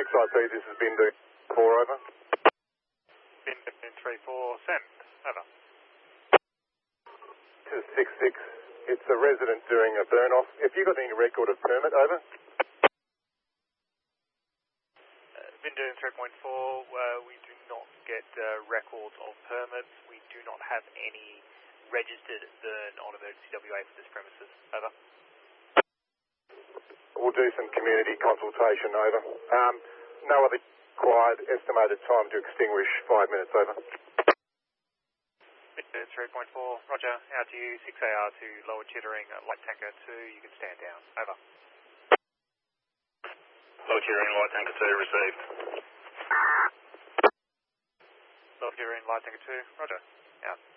6IP, this is Bindu 4, over. Bindu 3-4, send, over. This is 6-6, it's a resident doing a burn-off. Have you got any record of permit, over? Bindu 3.4, we do not get records of permits. We do not have any registered burn on emergency WA for this premises, over. We'll do some community consultation, over. No other required estimated time to extinguish, 5 minutes, over. Bindu 3.4, roger, out to you, 6AR to Lower Chittering, light tanker 2, you can stand down, over. Lower Chittering, light tanker 2, received. Lower Chittering, light tanker 2, roger, out.